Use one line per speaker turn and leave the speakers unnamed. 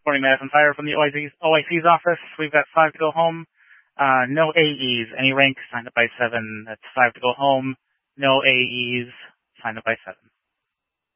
Morning, Madison Fire from the OIC's office. We've got 5 to go home. No AEs. Any rank, signed up by 7. That's 5 to go home. No AEs, signed up by 7.